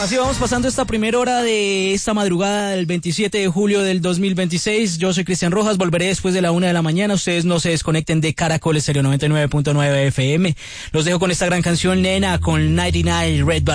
Así vamos pasando esta primera hora de esta madrugada del 27 de julio del 2026. Yo soy Cristian Rojas, volveré después de la 1 de la mañana. Ustedes no se desconecten de Caracol Estéreo 99.9 FM. Los dejo con esta gran canción, Nena, con 99 Red Bar.